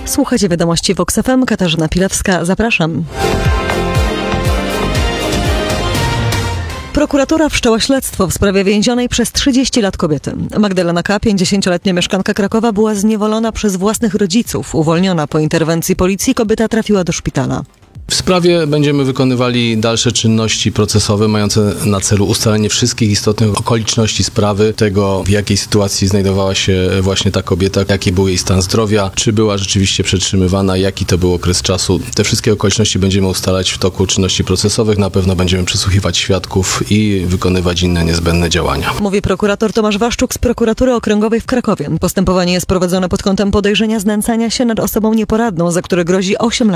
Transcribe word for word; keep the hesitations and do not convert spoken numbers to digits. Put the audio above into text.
Słuchajcie wiadomości Vox F M. Katarzyna Pilewska. Zapraszam. Prokuratura wszczęła śledztwo w sprawie więzionej przez trzydzieści lat kobiety. Magdalena K., pięćdziesięcioletnia mieszkanka Krakowa, była zniewolona przez własnych rodziców. Uwolniona po interwencji policji, kobieta trafiła do szpitala. W sprawie będziemy wykonywali dalsze czynności procesowe mające na celu ustalenie wszystkich istotnych okoliczności sprawy, tego w jakiej sytuacji znajdowała się właśnie ta kobieta, jaki był jej stan zdrowia, czy była rzeczywiście przetrzymywana, jaki to był okres czasu. Te wszystkie okoliczności będziemy ustalać w toku czynności procesowych. Na pewno będziemy przesłuchiwać świadków i wykonywać inne niezbędne działania. Mówi prokurator Tomasz Waszczuk z Prokuratury Okręgowej w Krakowie. Postępowanie jest prowadzone pod kątem podejrzenia znęcania się nad osobą nieporadną, za które grozi osiem lat